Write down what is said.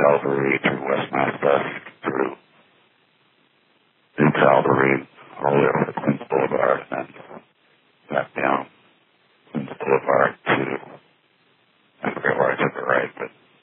Calvary through West Manifest, through New Calvary, all the way over to Queens Boulevard, and then back down Queens Boulevard to, I forget where I took a right, but